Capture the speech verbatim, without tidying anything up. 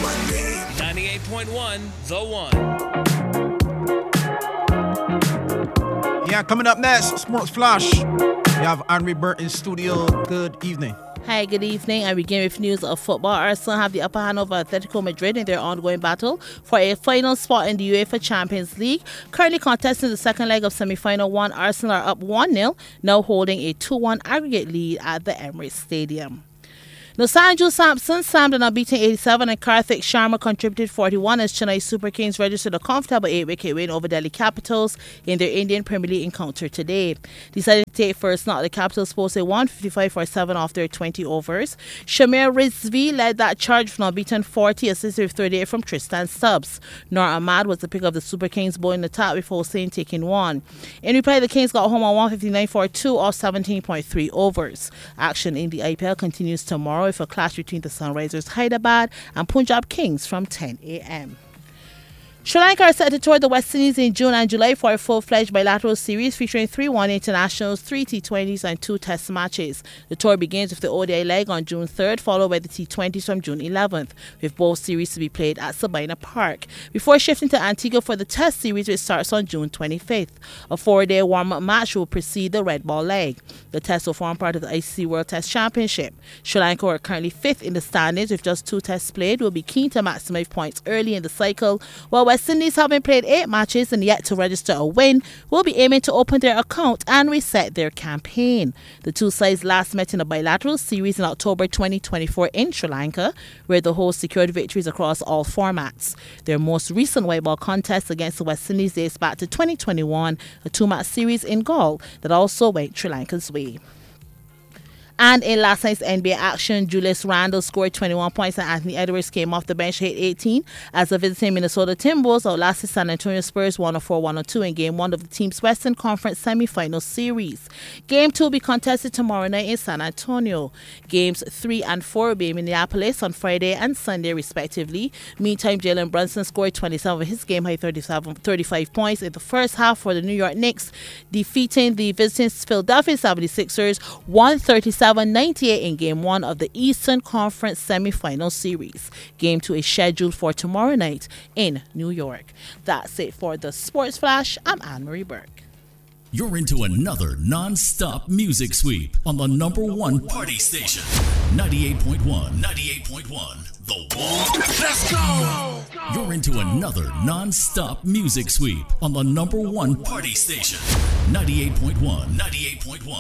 ninety-eight point one, The One. Yeah, coming up next, Sports Flash. We have Henry Burt in studio. Good evening. Hi, good evening. I begin with news of football. Arsenal have the upper hand over Atletico Madrid in their ongoing battle for a final spot in the UEFA Champions League. Currently contesting the second leg of semi-final one, Arsenal are up one nil, now holding a two one aggregate lead at the Emirates Stadium. Now, Sanju Samson slammed an unbeaten eighty-seven and Karthik Sharma contributed forty-one as Chennai Super Kings registered a comfortable eight-wicket win over Delhi Capitals in their Indian Premier League encounter today. Deciding to take first knock, the Capitals posted one fifty-five for seven off their twenty overs. Shamir Rizvi led that charge with an unbeaten forty, assisted with thirty-eight from Tristan Stubbs. Nur Ahmad was the pick of the Super Kings bowling attack with Hossain taking one. In reply, the Kings got home on one fifty-nine for two off seventeen point three overs. Action in the I P L continues tomorrow with a clash between the Sunrisers Hyderabad and Punjab Kings from ten a.m. Sri Lanka are set to tour the West Indies in June and July for a full-fledged bilateral series featuring three one internationals, three T twenties and two test matches. The tour begins with the O D I leg on June third, followed by the T twenties from June eleventh, with both series to be played at Sabina Park, before shifting to Antigua for the test series, which starts on June twenty-fifth. A four-day warm-up match will precede the red ball leg. The test will form part of the I C C World Test Championship. Sri Lanka are currently fifth in the standings with just two tests played, will be keen to maximize points early in the cycle, while West West Indies, having played eight matches and yet to register a win, will be aiming to open their account and reset their campaign. The two sides last met in a bilateral series in October twenty twenty-four in Sri Lanka, where the hosts secured victories across all formats. Their most recent white ball contest against the West Indies dates back to twenty twenty-one, a two-match series in Galle that also went Sri Lanka's way. And in last night's N B A action, Julius Randle scored twenty-one points and Anthony Edwards came off the bench to hit eighteen as the visiting Minnesota Timberwolves outlasted San Antonio Spurs one oh four to one oh two in Game one of the team's Western Conference semi-final series. Game two will be contested tomorrow night in San Antonio. Games three and four will be in Minneapolis on Friday and Sunday respectively. Meantime, Jalen Brunson scored twenty-seven of his game-high thirty-five points in the first half for the New York Knicks, defeating the visiting Philadelphia seventy-sixers one thirty-seven to ninety-eight in Game one of the Eastern Conference semi-final series. Game two is scheduled for tomorrow night in New York. That's it for the Sports Flash. I'm Anne-Marie Burke. You're into another non-stop music sweep on the number one party station, ninety-eight point one, ninety-eight point one, The One. Let's go! You're into another non-stop music sweep on the number one party station, ninety-eight point one, ninety-eight point one.